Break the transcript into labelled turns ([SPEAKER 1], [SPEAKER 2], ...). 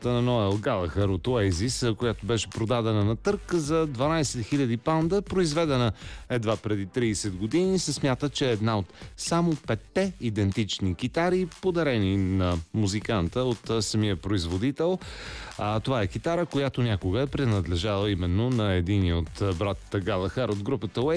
[SPEAKER 1] китарата на Ноел Галахър от Oasis, която беше продадена на търг за 12 000 паунда, произведена едва преди 30 години, се смята, че е една от само 5 идентични китари, подарени на музиканта от самия производител. Това е китара, която някога е принадлежала именно на един от братята Галахър от групата Oasis.